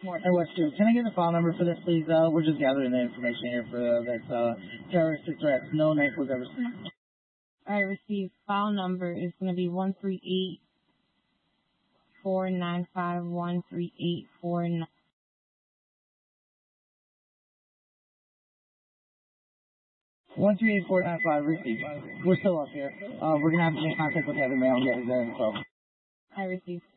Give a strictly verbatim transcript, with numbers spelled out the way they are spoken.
Hey, West Street. Can I get the file number for this, please? Uh, we're just gathering the information here for uh, that uh, terroristic threat. No name was ever seen. I received file number is going to be one three eight four nine five one three eight four nine. One three eight four nine five received. We're still up here. Uh, we're gonna have to make contact with the other mail and get his info. I received.